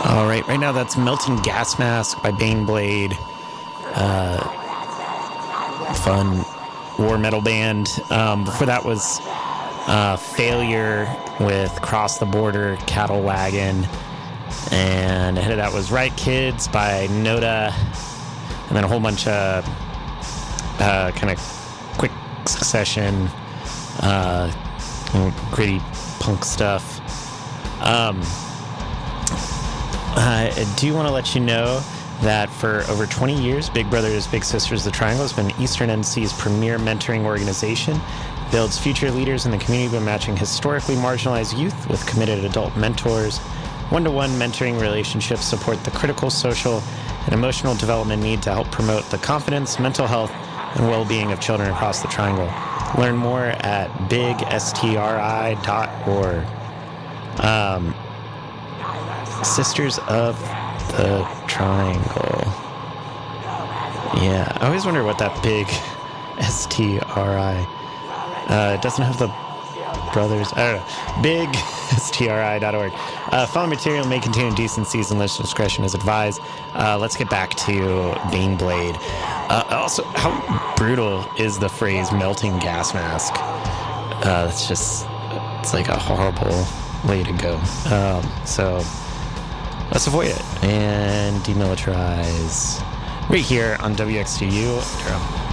All right now that's Melting Gas Mask by Baneblade. Fun war metal band. Before that was Failure with Cross the Border, Cattle Wagon. And ahead of that was Riot Kids by Noda. And then a whole bunch of kind of quick succession, gritty punk stuff. I do want to let you know that for over 20 years, Big Brothers Big Sisters The Triangle has been Eastern NC's premier mentoring organization. Builds future leaders in the community by matching historically marginalized youth with committed adult mentors. One-to-one mentoring relationships support the critical social and emotional development need to help promote the confidence, mental health, and well-being of children across the Triangle. Learn more at bigstri.org. Sisters of the Triangle. Yeah, I always wonder what that big STRI. It doesn't have the brothers. I don't know. BigSTRI.org. Following material may contain indecencies and listener discretion is advised. Let's get back to Baneblade. Also, how brutal is the phrase melting gas mask? It's like a horrible way to go. So let's avoid it and demilitarize right here on WXTU.